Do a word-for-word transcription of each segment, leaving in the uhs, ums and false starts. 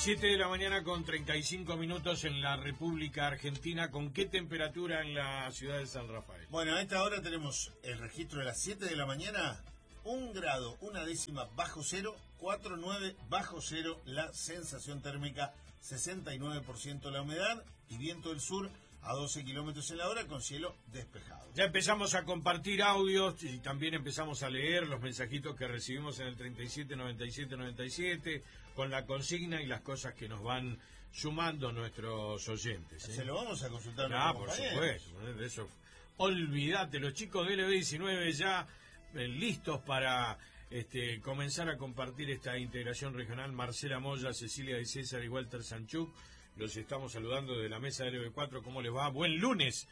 siete de la mañana con treinta y cinco minutos en la República Argentina. ¿Con qué temperatura en la ciudad de San Rafael? Bueno, a esta hora tenemos el registro de las siete de la mañana, un grado, una décima bajo cero, cuatro coma nueve bajo cero la sensación térmica, sesenta y nueve por ciento la humedad y viento del sur a doce kilómetros en la hora con cielo despejado. Ya empezamos a compartir audios y también empezamos a leer los mensajitos que recibimos en el treinta y siete noventa y siete noventa y siete con la consigna y las cosas que nos van sumando nuestros oyentes, ¿eh? Se lo vamos a consultar. Ah, por supuesto, de eso. Olvídate, los chicos de L B diecinueve ya eh, listos para este, comenzar a compartir esta integración regional. Marcela Moya, Cecilia Di César y Walter Sanchuk. Los estamos saludando de la mesa de L B cuatro. ¿Cómo les va? Buen lunes.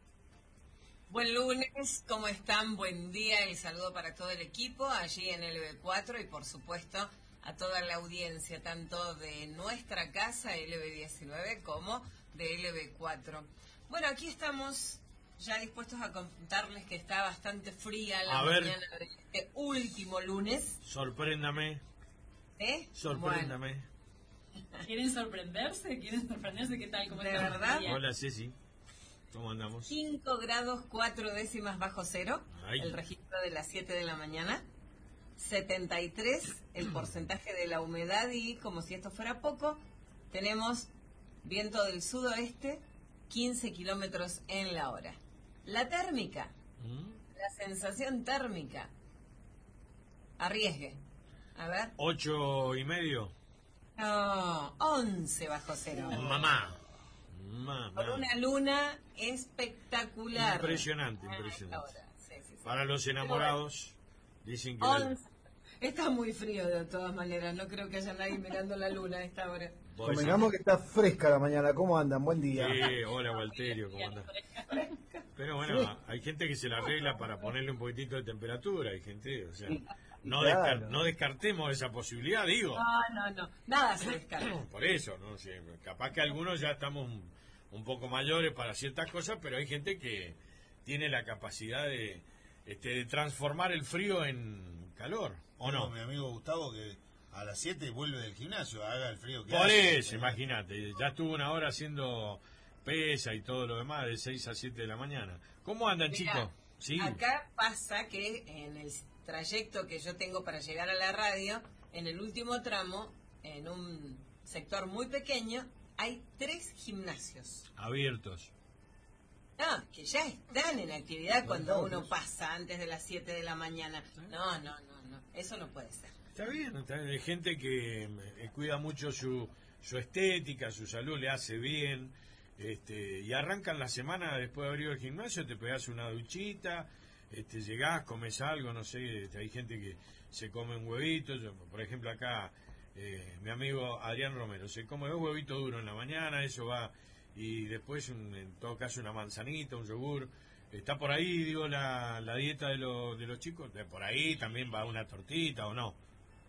Buen lunes, ¿cómo están? Buen día. El saludo para todo el equipo allí en L B cuatro y por supuesto a toda la audiencia, tanto de nuestra casa L B diecinueve como de L B cuatro. Bueno, aquí estamos ya dispuestos a contarles que está bastante fría la a mañana ver. de este último lunes. Sorpréndame. ¿Eh? Sorpréndame. Bueno. ¿Quieren sorprenderse? ¿Quieren sorprenderse? ¿Qué tal? ¿Cómo ¿De están? verdad? Hola, Ceci. ¿Cómo andamos? cinco grados cuatro décimas bajo cero. Ay. El registro de las siete de la mañana. setenta y tres el porcentaje de la humedad y, como si esto fuera poco, tenemos viento del sudoeste, quince kilómetros en la hora. La térmica, ¿Mm? la sensación térmica, arriesgue. A ver. Ocho y medio. No, once bajo cero. Mamá. Mamá. Por una luna espectacular. Impresionante, Ah, impresionante. ahora, sí, sí, sí. Para los enamorados, dicen que... once. Está muy frío de todas maneras, no creo que haya nadie mirando la luna a esta hora. Convengamos que está fresca la mañana. ¿Cómo andan? Buen día. Sí, hola, Walterio, ¿cómo andás? Pero bueno, hay gente que se la arregla para ponerle un poquitito de temperatura, hay gente, o sea, no, Claro. descar- no descartemos esa posibilidad, digo. No, no, no, nada se descarga. Por eso, ¿no? Sí, capaz que algunos ya estamos un, un poco mayores para ciertas cosas, pero hay gente que tiene la capacidad de, este, de transformar el frío en calor, ¿o no? Mi amigo Gustavo que a las siete vuelve del gimnasio, haga el frío que Por hace. eso, imagínate, ya estuvo una hora haciendo pesa y todo lo demás de seis a siete de la mañana. ¿Cómo andan, Mirá, chicos? Sí. acá pasa que en el trayecto que yo tengo para llegar a la radio, en el último tramo, en un sector muy pequeño, hay tres gimnasios. Abiertos. Ah, que ya están en actividad cuando uno pasa antes de las siete de la mañana. No, no, no, no, eso no puede ser. Está bien, está bien. Hay gente que eh, cuida mucho su, su estética, su salud, le hace bien. Este, y arrancan la semana después de abrir el gimnasio, te pegás una duchita, este, llegás, comes algo, no sé, este, hay gente que se come un huevito. Yo, por ejemplo, acá eh, mi amigo Adrián Romero se come dos huevitos duros en la mañana, eso va, y después un- en todo caso una manzanita, un yogur. Está por ahí, digo, la, la dieta de, los de los chicos, de por ahí también va una tortita o no.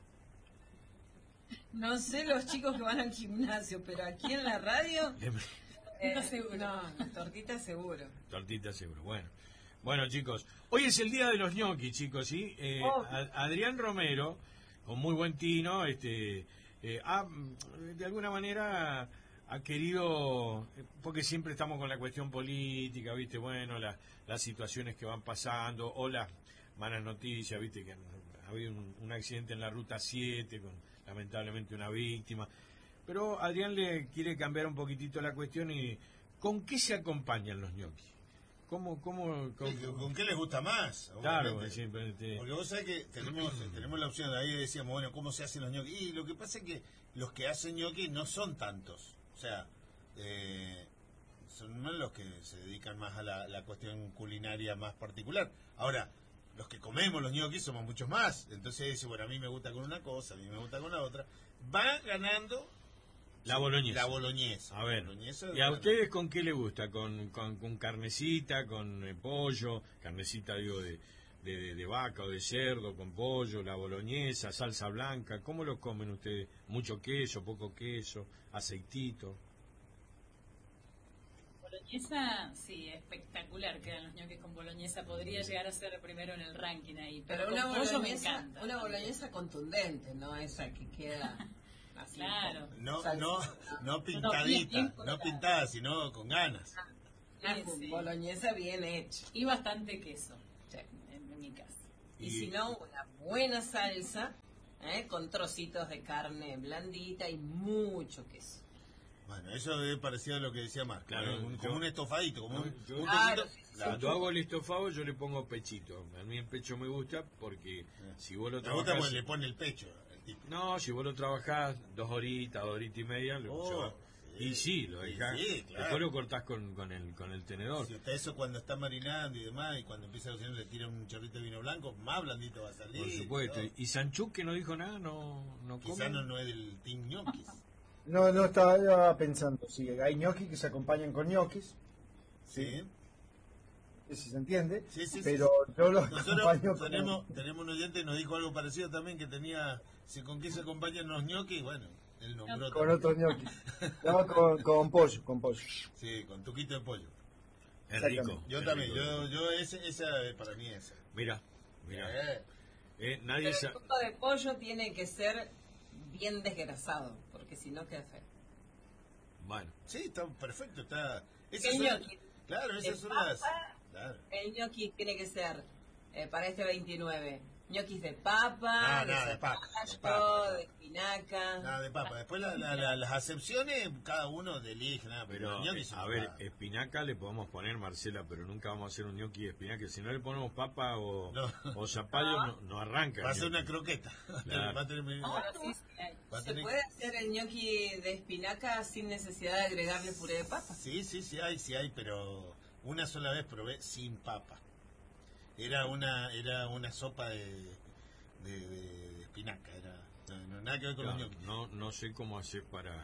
No sé los chicos que van al gimnasio, pero aquí en la radio, eh, no, tortita seguro. Tortita seguro, bueno. Bueno, chicos, hoy es el día de los ñoquis, chicos, ¿sí? Eh, Oh. A- Adrián Romero, con muy buen tino, este, eh, ha, mm, de alguna manera ha querido, eh, porque siempre estamos con la cuestión política, ¿viste? Bueno, la- las situaciones que van pasando, o las malas noticias, ¿viste? Que ha habido un, un accidente en la Ruta siete, con lamentablemente una víctima. Pero Adrián le quiere cambiar un poquitito la cuestión y ¿con qué se acompañan los ñoquis? ¿Cómo, cómo, ¿Con, cómo- con qué les gusta más? Claro, Obviamente. siempre este, Porque vos sabés que tenemos, tenemos la opción de ahí, decíamos, bueno, ¿cómo se hacen los ñoquis? Y lo que pasa es que los que hacen ñoquis no son tantos. O sea, eh, son más los que se dedican más a la, la cuestión culinaria más particular. Ahora, los que comemos los ñoquis somos muchos más. Entonces dice, bueno, a mí me gusta con una cosa, a mí me gusta con la otra. Va ganando la boloñesa. la boloñesa. A ver, Boloñesa, ¿y a bueno. ustedes con qué le gusta? ¿Con, con, con carnecita, con eh, pollo? Carnecita, digo, de, de, de- de vaca o de cerdo, con pollo, la boloñesa, salsa blanca. ¿Cómo lo comen ustedes? ¿Mucho queso, poco queso, aceitito? Boloñesa, sí, espectacular quedan los ñoquis con boloñesa. Podría llegar a ser primero en el ranking ahí. Pero Pero una con pollo me boloñesa, encanta. una boloñesa contundente, no esa que queda Así, Claro. con No, salsa. no, no bien, pintadita, bien no pintada, sino con ganas. Una Sí, sí. boloñesa bien hecha. Y bastante queso, Sí. en, en mi caso. Y, Y- si no, una buena salsa, ¿eh? Con trocitos de carne blandita y mucho queso. Bueno, eso es parecido a lo que decía Marco, Claro, ¿eh? Un- yo- como un estofadito, como no, un, yo- un Claro, cosito- sí, sí. Cuando hago el estofado yo le pongo pechito. A mí el pecho me gusta porque si vos lo Me gusta trabajás... porque le pone el pecho el tipo. No, si vos lo trabajás dos horitas, dos horitas y media, lo Oh, llevas- sí. y sí, lo Sí, dejás. sí, claro. Después lo cortás con, con, el, con el tenedor. Si está eso cuando está marinando y demás, y cuando empieza a cocinar le tira un chorrito de vino blanco, más blandito va a salir. Por supuesto. ¿no? Y Sanchuk, que no dijo nada, no, no come. Quizás no, no es del team ñoquis. No, no estaba pensando, sí, hay ñoquis que se acompañan con ñoquis, Sí. si se entiende, Sí, sí, sí. pero yo los Nosotros acompaño con... tenemos, tenemos un oyente que nos dijo algo parecido también, que tenía, si con qué se acompañan los ñoquis, bueno, él nombró con también. otros ñoquis. No, con, con pollo, con pollo. Sí, con tuquito de pollo. Es rico. Yo es también, rico. yo, yo ese, esa eh, para mí esa. Mira, mira. Eh, Eh, nadie Pero sa- el tuco de pollo tiene que ser bien desgrasado, porque si no queda feo. Bueno, sí, está perfecto, está... Esas El son- ñoqui. claro, esas De son las... papa. Claro. El ñoqui tiene que ser, eh, para este veintinueve, ñoquis de papa, No, de no, de papa, de zapallo, papa. de espinaca. Nada de papa. Después la- la- la- las acepciones, cada uno elige, nada, pero, pero los ñoquis eh, son a ver, nada. espinaca le podemos poner, Marcela, pero nunca vamos a hacer un gnocchi de espinaca. Si no le ponemos papa o, No. o zapallo, no, no arranca. Va a el ser una gnocchi. croqueta. Claro. Va a tener- Ah, Sí, sí, hay. va a ¿Se tener- puede hacer el ñoqui de espinaca sin necesidad de agregarle puré de papa? Sí, sí, sí hay, sí hay, pero una sola vez probé sin papa. Era una era una sopa de, de, de- de espinaca, era no, no, nada que ver con Claro, los ñoquis. no, no sé cómo hacer para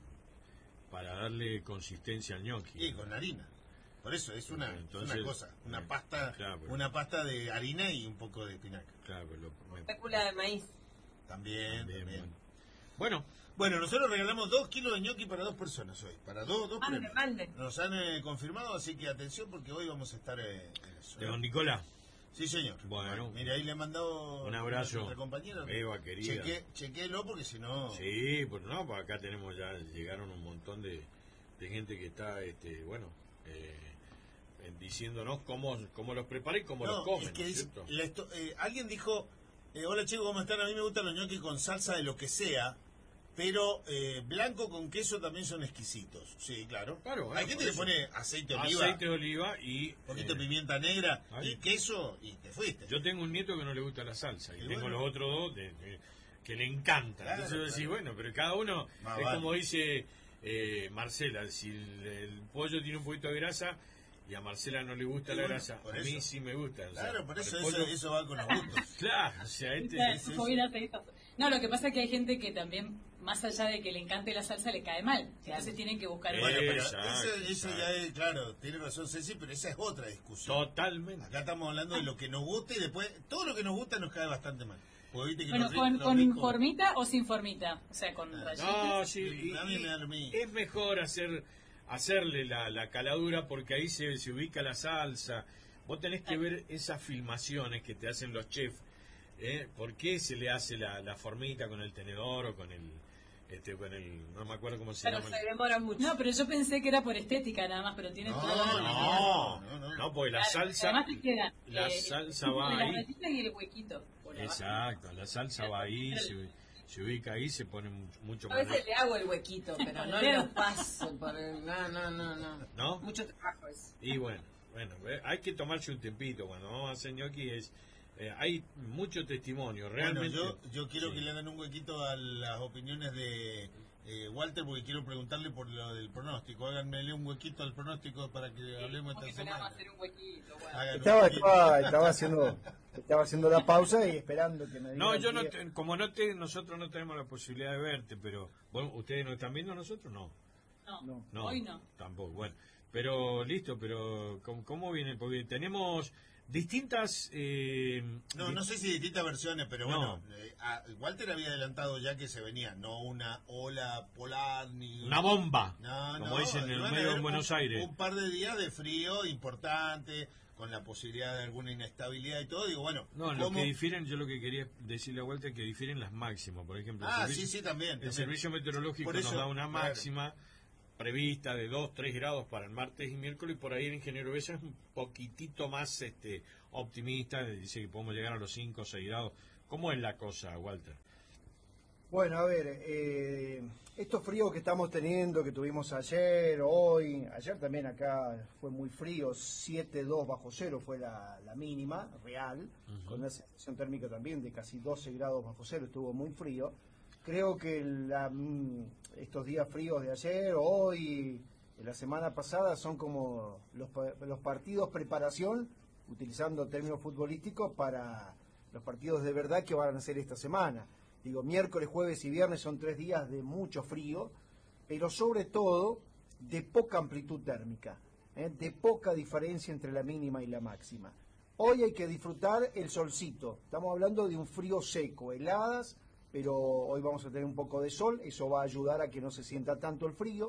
para darle consistencia al gnocchi. Y con harina. Por eso es una, Entonces, una cosa, una eh, pasta, claro, pero- una pasta de harina y un poco de espinaca. Claro, pero lo- me- Fécula de maíz. También, también, también. bueno. Bueno, Bueno, nosotros regalamos dos kilos de ñoqui para dos personas hoy, para dos, dos Mande, premios. mande. Nos han eh, confirmado, así que atención porque hoy vamos a estar eh, en eso. de don Nicolás. Sí, señor. Bueno. mire, ahí le he mandado Un abrazo. a nuestra compañera. Eva, querida. Cheque, chequéelo porque si no... Sí, pues no, pues acá tenemos ya, llegaron un montón de, de gente que está, este, bueno, eh, eh, diciéndonos cómo, cómo los prepara y cómo los No, comen, es que ¿no es dice- cierto? la esto- eh, alguien dijo, eh, hola chicos, ¿cómo están? A mí me gustan los ñoquis con salsa de lo que sea, pero eh, blanco con queso también son exquisitos. Sí, claro. Claro, bueno, Hay gente por que eso. pone aceite de oliva, Aceite de oliva y... un poquito eh, de pimienta negra ahí. y queso y te fuiste. Yo tengo un nieto que no le gusta la salsa y, Y tengo bueno. los otros dos de- de- que le encanta. Claro, Entonces vos decís, claro. bueno, pero cada uno Más es vale. como dice eh, Marcela, si el, el pollo tiene un poquito de grasa y a Marcela no le gusta Y la bueno, grasa, por a mí eso. sí me gusta. o sea, Claro, por eso el eso, pollo- eso va con los gustos. Claro, o sea, este... Claro, sí, sí. como bien aceitoso. No, lo que pasa es que hay gente que también, más allá de que le encante la salsa, le cae mal. Entonces tienen que buscar... Eh, Bueno, pero Exacto, eso, eso exacto. ya es, claro, tiene razón Ceci, pero esa es otra discusión. Totalmente. Acá estamos hablando de lo que nos gusta y después todo lo que nos gusta nos cae bastante mal. Porque viste que Bueno, los ri- con, los con ricos- formita o sin formita. O sea, con Ah, rayitas. No, sí, y- A mí me da lo y mismo. es mejor hacer hacerle la, la caladura porque ahí se, se ubica la salsa. Vos tenés que ver esas filmaciones que te hacen los chefs. ¿eh? ¿Por qué se le hace la, la formita con el tenedor o con el, este, con el, no me acuerdo cómo se Pero llama? se demora mucho. No, pero yo pensé que era por estética nada más, pero tiene No, toda la no, No, no, no. no, porque la Claro, salsa, Además te queda la eh, salsa el- va las ahí. rayitas y el huequito. por abajo. Exacto, la salsa va ahí, se, se ubica ahí, se pone mucho, mucho A más. veces le hago el huequito, pero no lo paso por el... No, no, no, no. ¿No? Mucho trabajo eso. Y bueno, bueno, eh, hay que tomarse un tempito cuando vamos a hacer gnocchi. Es, eh, hay mucho testimonio, realmente. Bueno, yo, yo quiero Sí. que le hagan un huequito a las opiniones de eh, Walter porque quiero preguntarle por lo del pronóstico. Háganmele un huequito al pronóstico para que hablemos Como esta que esperamos semana. hacer un huequito. Bueno. Hagan un Estaba, huequito. estaba, estaba haciendo estaba haciendo la pausa y esperando que me digan No, yo no, que- te- como no te, nosotros no tenemos la posibilidad de verte, pero bueno, ustedes nos están viendo a nosotros, no. No, No. No, hoy no. tampoco. Bueno, pero listo, pero ¿cómo, cómo viene? Porque tenemos distintas... eh, No, no sé si distintas versiones, pero No. bueno, eh, a- Walter había adelantado ya que se venía, no una ola polar ni... Una bomba, No, como no, dicen en el iban a medio haber de Buenos un, Aires. un par de días de frío importante, con la posibilidad de alguna inestabilidad y todo, digo, bueno, No, lo ¿cómo? que difieren, yo lo que quería decirle a vuelta es que difieren las máximas. Por ejemplo, Ah, el servicio, sí, sí, también, el también. servicio meteorológico Por eso, nos da una claro. máxima prevista de dos, tres grados para el martes y miércoles, y por ahí el ingeniero Besa es un poquitito más este optimista, dice que podemos llegar a los cinco o seis grados. ¿Cómo es la cosa, Walter? Bueno, a ver, eh, estos fríos que estamos teniendo, que tuvimos ayer, hoy, ayer también acá fue muy frío, siete coma dos bajo cero fue la, la mínima real, Uh-huh. con una sensación térmica también de casi doce grados bajo cero, estuvo muy frío. Creo que la, mm, estos días fríos de ayer, hoy, de la semana pasada, son como los, pa- los partidos preparación, utilizando términos futbolísticos, para los partidos de verdad que van a ser esta semana. Digo, miércoles, jueves y viernes son tres días de mucho frío, pero sobre todo de poca amplitud térmica, ¿eh? De poca diferencia entre la mínima y la máxima. Hoy hay que disfrutar el solcito. Estamos hablando de un frío seco, heladas, pero hoy vamos a tener un poco de sol, eso va a ayudar a que no se sienta tanto el frío.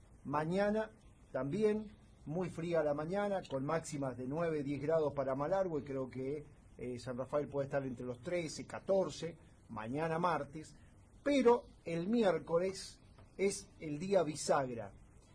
Mañana también, muy fría la mañana, con máximas de nueve, diez grados para Malargüe, y creo que eh, San Rafael puede estar entre los trece, catorce, mañana martes, pero el miércoles es el día bisagra,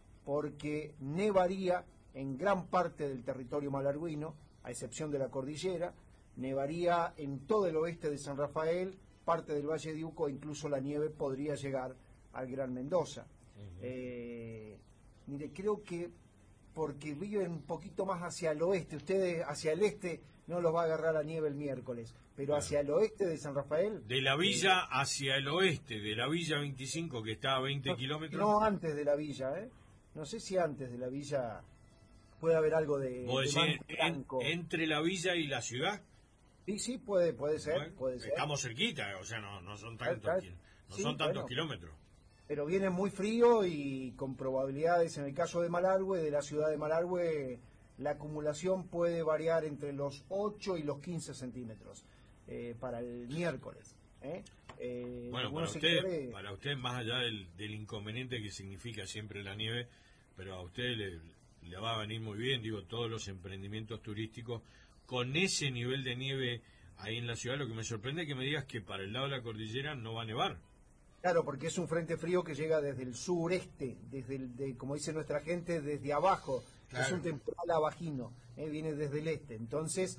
porque nevaría en gran parte del territorio malarguino, a excepción de la cordillera, nevaría en todo el oeste de San Rafael, parte del Valle de Uco, incluso la nieve podría llegar al Gran Mendoza. Uh-huh. eh, mire, creo que porque viven un poquito más hacia el oeste, ustedes hacia el este no los va a agarrar la nieve el miércoles, pero claro, hacia el oeste de San Rafael... De la villa eh, hacia el oeste, de la villa veinticinco, que está a veinte no, kilómetros... No, antes de la villa, ¿eh? No sé si antes de la villa puede haber algo de, ¿Vos de decís, blanco. En, entre la villa y la ciudad? Sí, sí, puede, puede ser, bueno, puede ser. Estamos cerquita, o sea, no, no son tantos, claro, kil, no sí, son tantos bueno, kilómetros. Pero viene muy frío y con probabilidades, en el caso de Malargüe, de la ciudad de Malargüe, la acumulación puede variar entre los ocho y los quince centímetros eh, para el miércoles. ¿eh? Eh, bueno, para usted, sectores... para usted, más allá del, del inconveniente que significa siempre la nieve, pero a usted le, le va a venir muy bien, digo, todos los emprendimientos turísticos con ese nivel de nieve ahí en la ciudad. Lo que me sorprende es que me digas que para el lado de la cordillera no va a nevar. Claro, porque es un frente frío que llega desde el sureste, desde el, de, como dice nuestra gente, desde abajo. Claro. Es un temporal abajino, eh, viene desde el este. Entonces,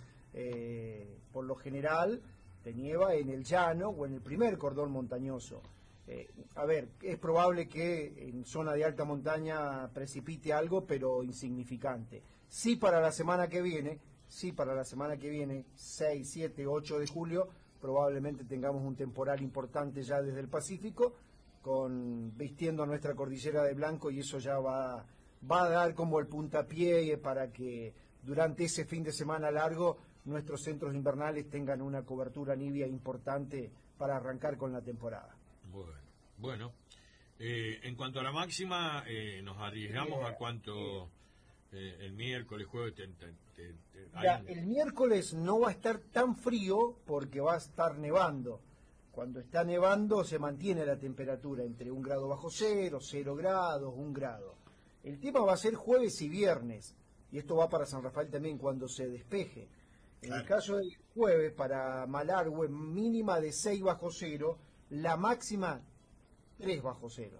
eh, por lo general, te nieva en el llano o en el primer cordón montañoso. Eh, a ver, es probable que en zona de alta montaña precipite algo, pero insignificante. Sí, para la semana que viene, sí, para la semana que viene, seis, siete, ocho de julio, probablemente tengamos un temporal importante ya desde el Pacífico, con vistiendo nuestra cordillera de blanco, y eso ya va, va a dar como el puntapié para que durante ese fin de semana largo nuestros centros invernales tengan una cobertura nibia importante para arrancar con la temporada. Bueno, bueno. Eh, en cuanto a la máxima, eh, nos arriesgamos eh, a cuánto eh, el miércoles, jueves... Te, te, te, te, ya, el miércoles no va a estar tan frío porque va a estar nevando. Cuando está nevando se mantiene la temperatura entre un grado bajo cero, cero grados, un grado. El tema va a ser jueves y viernes, y esto va para San Rafael también cuando se despeje. En claro. el caso del jueves, para Malargüe, mínima de seis bajo cero, la máxima tres bajo cero.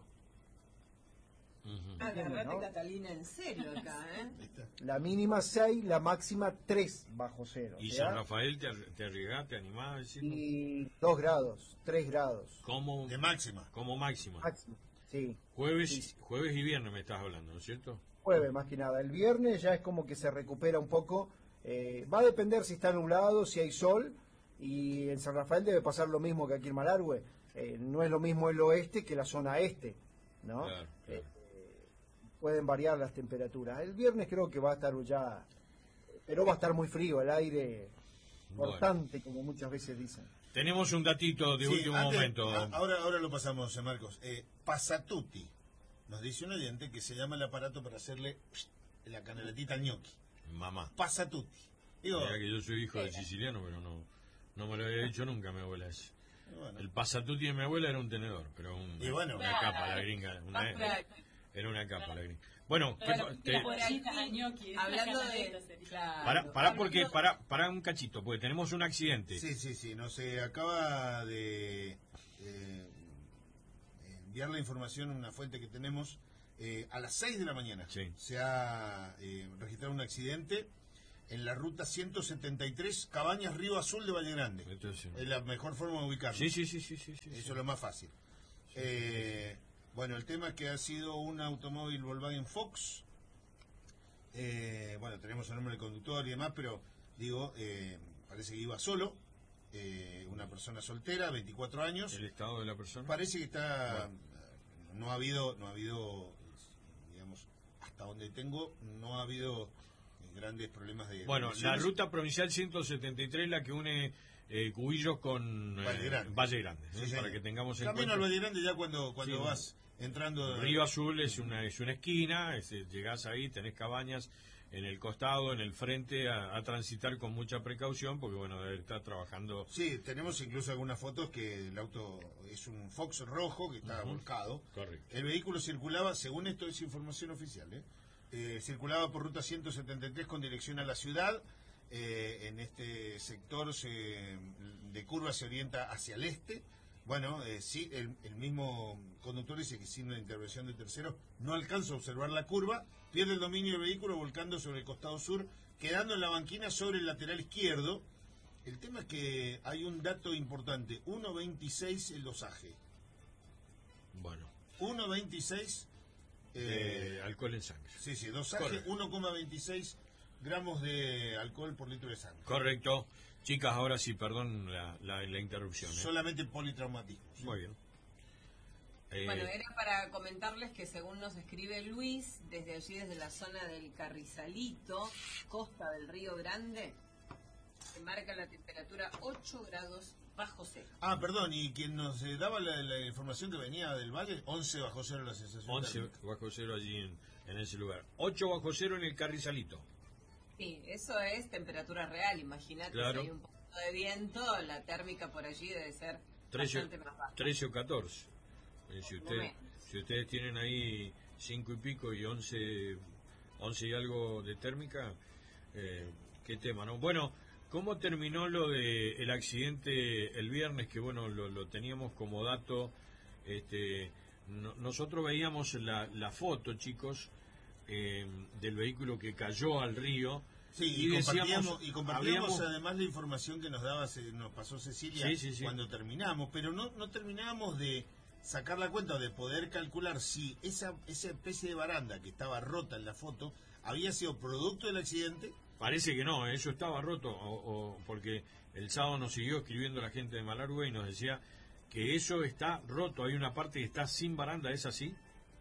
Uh-huh. Agarrate, ¿no? Catalina, en serio acá, ¿eh? La mínima seis, la máxima tres bajo cero. ¿Y San Rafael te, te arriesgás, te animás a decir? Y dos grados, tres grados. ¿Cómo? De máxima. Como máxima. Máxima, sí. Jueves, sí. jueves y viernes me estás hablando, ¿no es cierto? Jueves, más que nada. El viernes ya es como que se recupera un poco. Eh, va a depender si está nublado, si hay sol. Y en San Rafael debe pasar lo mismo que aquí en Malargüe. Eh, no es lo mismo el oeste que la zona este, ¿no? Claro, claro. Eh, pueden variar las temperaturas. El viernes creo que va a estar ya, pero va a estar muy frío, el aire cortante, bueno, como muchas veces dicen. Tenemos un datito de sí, último antes, momento. A, ahora, ahora lo pasamos, eh, Marcos. Eh, Pasatuti, nos dice un oyente que se llama el aparato para hacerle la canaletita al ñoqui. Mamá. Pasatuti. Digo, mira que yo soy hijo de siciliano, pero no, no me lo había dicho nunca mi abuela. Bueno. El pasatuti de mi abuela era un tenedor, pero un, y bueno, una capa, la gringa. Una, era una capa, la gringa. Bueno, Claro, te- las por ahí, bollitas a ñoquis, hablando las de... canaletas sería. Claro. para, para porque para, para un cachito, porque tenemos un accidente. Sí, sí, sí, no sé, acaba de eh, enviar la información una fuente que tenemos. Eh, a las seis de la mañana Sí. se ha eh, registrado un accidente en la ruta ciento setenta y tres, Cabañas, Río Azul de Valle Grande. Entonces, Es la mejor forma de ubicarlo. sí, sí, sí, sí, sí, sí, Eso sí. es lo más fácil. Eh, bueno, el tema es que ha sido un automóvil Volkswagen Fox. Eh, bueno, tenemos el nombre del conductor y demás, pero digo, eh, parece que iba solo. Eh, una persona soltera, veinticuatro años. El estado de la persona. Parece que está... No ha habido, no ha habido, digamos, hasta donde tengo, no ha habido grandes problemas de... Bueno, de la lesiones. ruta provincial ciento setenta y tres, la que une eh, Cubillos con eh, Valle Grande. Valle Grande, ¿eh? Sí, Para señor. que tengamos en Camino cuenta. al Valle Grande ya cuando, cuando Sí, vas entrando... Río Azul es una es una esquina, es, eh, llegás ahí, tenés cabañas en el costado, en el frente, a, a transitar con mucha precaución, porque bueno, debe estar trabajando. Sí, tenemos incluso algunas fotos que el auto es un Fox rojo que está Ujú. volcado. Correcto. El vehículo circulaba, según esto es información oficial, ¿eh? Eh, circulaba por ruta ciento setenta y tres con dirección a la ciudad. Eh, en este sector se, de curva se orienta hacia el este. Bueno, eh, sí, el, el mismo conductor dice que sin la intervención de terceros no alcanza a observar la curva, pierde el dominio del vehículo volcando sobre el costado sur, quedando en la banquina sobre el lateral izquierdo. El tema es que hay un dato importante, uno veintiséis el dosaje. Bueno, uno veintiséis, de eh, alcohol en sangre. sí, sí, dosaje Correcto. uno coma veintiséis gramos de alcohol por litro de sangre. Correcto. Chicas, ahora sí, perdón la, la, la interrupción. ¿eh? Solamente politraumatismo. ¿sí? Muy bien. Eh, Bueno, era para comentarles que según nos escribe Luis, desde allí, desde la zona del Carrizalito, costa del Río Grande, se marca la temperatura ocho grados bajo cero. Ah, perdón, y quien nos eh, daba la, la información que venía del valle, once bajo cero la sensación once térmica. bajo cero allí en, en ese lugar. ocho bajo cero en el Carrizalito. Sí, eso es temperatura real, imagínate, Claro. si hay un poquito de viento, la térmica por allí debe ser trece, bastante más baja. trece o catorce. Eh, si, usted, menos. si ustedes tienen ahí cinco y pico y once, once y algo de térmica, eh, qué tema, ¿no? Bueno, ¿cómo terminó lo de el accidente el viernes? Que bueno, lo, lo teníamos como dato. Este, no- nosotros veíamos la, la foto, chicos, eh, del vehículo que cayó al río. Sí, y y, decíamos, compartíamos, y compartíamos habíamos- además la información que nos daba, ce- nos pasó Cecilia Sí, sí, sí. cuando terminamos, pero no, no terminábamos de sacar la cuenta o de poder calcular si esa, esa especie de baranda que estaba rota en la foto había sido producto del accidente. Parece que no, eso estaba roto, o, o- porque el sábado nos siguió escribiendo la gente de Malargüe y nos decía que eso está roto, hay una parte que está sin baranda, ¿es así?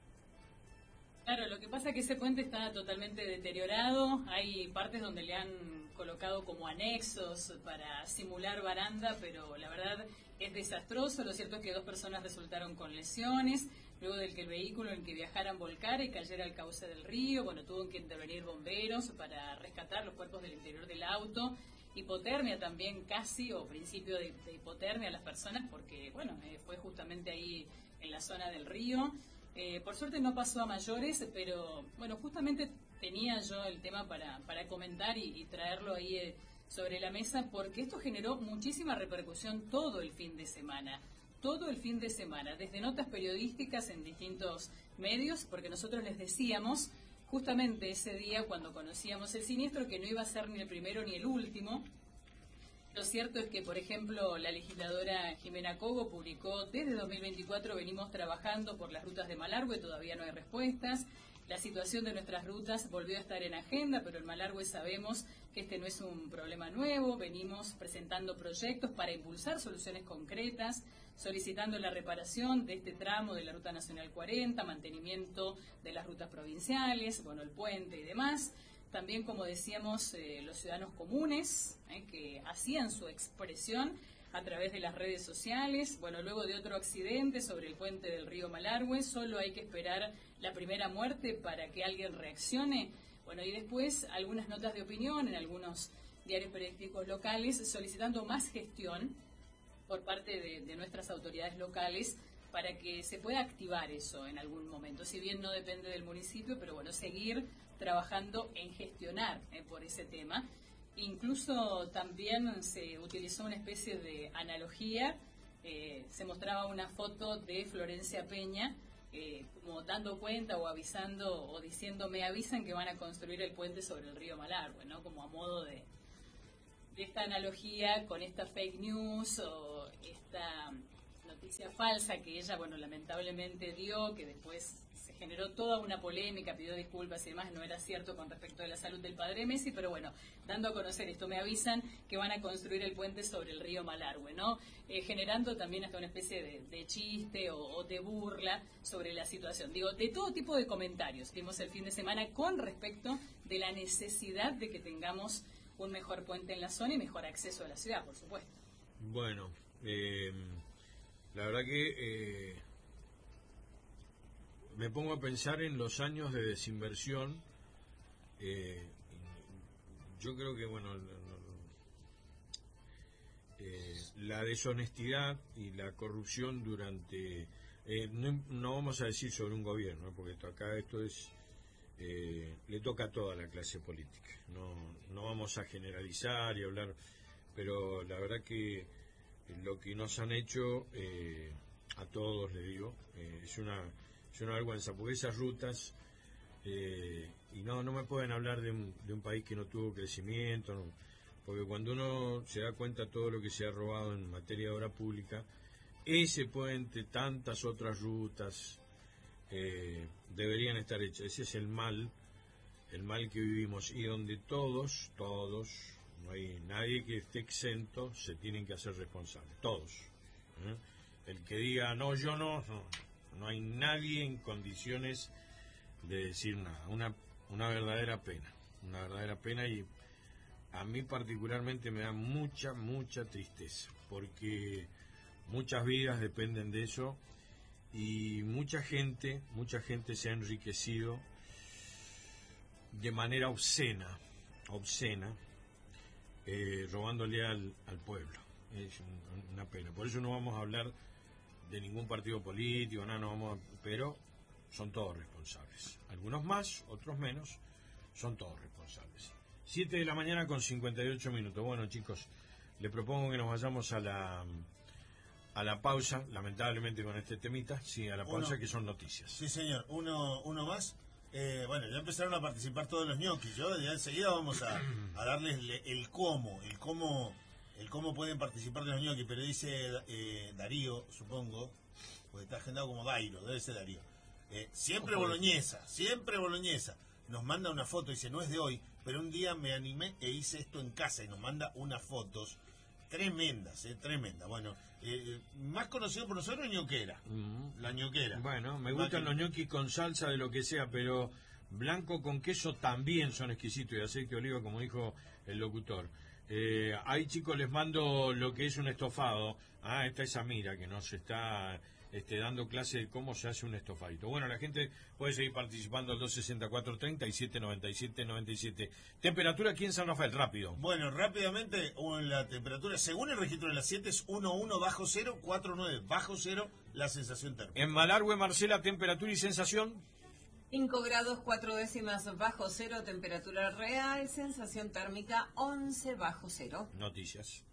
Claro, lo que pasa es que ese puente está totalmente deteriorado, hay partes donde le han colocado como anexos para simular baranda, pero la verdad es desastroso. Lo cierto es que dos personas resultaron con lesiones, luego del que el vehículo en el que viajaran volcara y cayera al cauce del río. Bueno, tuvo que intervenir bomberos para rescatar los cuerpos del interior del auto. Hipotermia también casi, o principio de, de hipotermia a las personas, porque bueno, eh, fue justamente ahí en la zona del río. Eh, por suerte no pasó a mayores, pero bueno, justamente tenía yo el tema para, para comentar y, y traerlo ahí eh, sobre la mesa, porque esto generó muchísima repercusión todo el fin de semana, todo el fin de semana, desde notas periodísticas en distintos medios, porque nosotros les decíamos justamente ese día cuando conocíamos el siniestro que no iba a ser ni el primero ni el último. Lo cierto es que, por ejemplo, la legisladora Jimena Cogo publicó, desde dos mil veinticuatro venimos trabajando por las rutas de Malargüe, todavía no hay respuestas. La situación de nuestras rutas volvió a estar en agenda, pero en Malargüe sabemos que este no es un problema nuevo. Venimos presentando proyectos para impulsar soluciones concretas, solicitando la reparación de este tramo de la Ruta Nacional cuarenta, mantenimiento de las rutas provinciales, bueno, el puente y demás. También, como decíamos, eh, los ciudadanos comunes eh, que hacían su expresión a través de las redes sociales. Bueno, luego de otro accidente sobre el puente del río Malargüe, solo hay que esperar la primera muerte para que alguien reaccione. Bueno, y después algunas notas de opinión en algunos diarios periodísticos locales solicitando más gestión por parte de, de nuestras autoridades locales para que se pueda activar eso en algún momento, si bien no depende del municipio, pero bueno, seguir trabajando en gestionar eh, por ese tema. Incluso también se utilizó una especie de analogía, eh, se mostraba una foto de Florencia Peña, eh, como dando cuenta o avisando o diciendo, me avisan que van a construir el puente sobre el río Malargüe, ¿no? Como a modo de, de esta analogía con esta fake news o esta noticia falsa que ella, bueno, lamentablemente dio, que después se generó toda una polémica, pidió disculpas y demás, no era cierto con respecto a la salud del padre Messi, pero bueno, dando a conocer esto, me avisan que van a construir el puente sobre el río Malargüe, ¿no? Eh, generando también hasta una especie de, de chiste o, o de burla sobre la situación. Digo, de todo tipo de comentarios que vimos el fin de semana con respecto de la necesidad de que tengamos un mejor puente en la zona y mejor acceso a la ciudad, por supuesto. Bueno, eh, la verdad que eh, me pongo a pensar en los años de desinversión. Eh, yo creo que, bueno, eh, la deshonestidad y la corrupción durante... Eh, no, no vamos a decir sobre un gobierno, ¿no? Porque esto, acá esto es... Eh, le toca a toda la clase política. No, no vamos a generalizar y hablar, pero la verdad que lo que nos han hecho, eh, a todos les digo, eh, es una es una vergüenza, porque esas rutas, eh, y no no me pueden hablar de un, de un país que no tuvo crecimiento, no, porque cuando uno se da cuenta de todo lo que se ha robado en materia de obra pública, ese puente, tantas otras rutas, eh, deberían estar hechas. Ese es el mal, el mal que vivimos, y donde todos, todos, no hay nadie que esté exento, se tienen que hacer responsables, todos. ¿eh? El que diga, no, yo no, no, no hay nadie en condiciones de decir nada. Una, una verdadera pena, una verdadera pena, y a mí particularmente me da mucha, mucha tristeza, porque muchas vidas dependen de eso, y mucha gente, mucha gente se ha enriquecido de manera obscena, obscena, eh, robándole al, al pueblo. Es un, una pena. Por eso no vamos a hablar de ningún partido político, nada, no vamos a, pero son todos responsables. Algunos más, otros menos, son todos responsables. siete de la mañana con cincuenta y ocho minutos. Bueno, chicos, le propongo que nos vayamos a la a la pausa, lamentablemente con este temita, sí, a la pausa, uno, que son noticias. Sí, señor, uno, uno más. Eh, bueno, ya empezaron a participar todos los ñoquis. Yo ya enseguida vamos a, a darles le, el cómo, el cómo, el cómo pueden participar de los ñoquis. Pero dice eh, Darío, supongo, porque está agendado como Dairo, debe ser Darío. Eh, siempre Ojo. boloñesa, siempre boloñesa. Nos manda una foto, dice, no es de hoy, pero un día me animé e hice esto en casa, y nos manda unas fotos tremendas, eh, tremendas. Bueno, eh, más conocido por nosotros, ñoquera. Uh-huh. La ñoquera. Bueno, me gustan los ñoquis con salsa de lo que sea, pero blanco con queso también son exquisitos, y aceite de oliva, como dijo el locutor. Eh, ahí, chicos, les mando lo que es un estofado. Ah, está esa mira que nos está este, dando clase de cómo se hace un estofadito. Bueno, la gente puede seguir participando al dos sesenta y cuatro, treinta y siete, noventa y siete, noventa y siete. Temperatura aquí en San Rafael, rápido. Bueno, rápidamente, la temperatura, según el registro de las siete, es uno uno bajo cero, cuatro nueve bajo cero, la sensación térmica. En Malargüe, Marcela, temperatura y sensación. cinco grados cuatro décimas bajo cero, temperatura real, sensación térmica once bajo cero. Noticias.